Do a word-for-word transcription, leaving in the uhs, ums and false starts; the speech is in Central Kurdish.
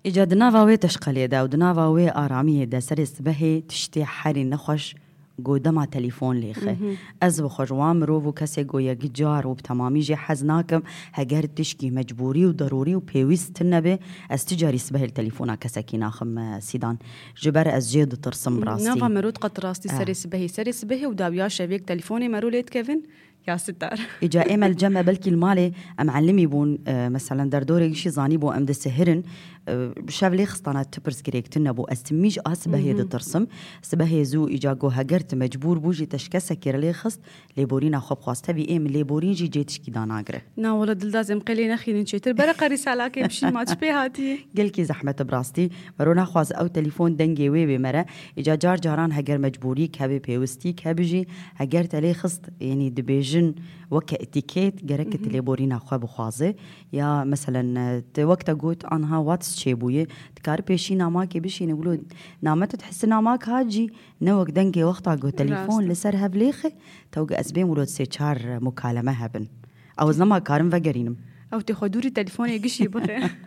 إجا دناواوي تشقلي دا ودناواوي آرامي دا سرس بهي تشتي حري نخوش قدام تليفون ليخه از بخوجوام مروف و کسی گویا گجار و بتمامی جه حزناکم هگر تشکی مجبوری و ضروری و پیوست نبه از تجاری سبه التليفون کسکی ناخم سیدان جبر از جید ترسم راسي نافا مرود قط راستي آه. سري سبهي سري سبهي وداويا شبيك تليفوني مروليت كيفن يا ستار إجا إما الجمع بلكي المالي أم علمي بون آه مثلا در دوري شي زاني بو أم دسهرن آه شافلي خسطانا تبرز كريك تنبو أستميج أسبهي دي ترسم سبهي زو إجا جو هجرت مجبور بوجي تشكسا كيرلي خسط ليبورينا خوب خواسته بي إم ليبورين جي جيتش كي داناغره نا ولا دل لازم قلي نخي نشيتر برقة رسالة كيمشي ما تشبي هاتي قلكي زحمة براستي مرونا خواز أو تليفون دنجي وي بمرة إجا جار جاران هجر مجبوري كابي بيوستي كابجي هجرت عليه خسط يعني دبيج جن وكا اتيكيت جركت اللي بورينا خوا بخوازه يا مثلا وقت قلت عنها واتس شيبويه تكار بيشي ناماكي بشي نقولوا نامت تحس ناماك هاجي نوك دنجي وقتها قلت تليفون لسر هفليخه توقع اسبين ولود سيشار مكالمه هبن او زما كارم فقرينم او تخدوري تليفوني قشي بخي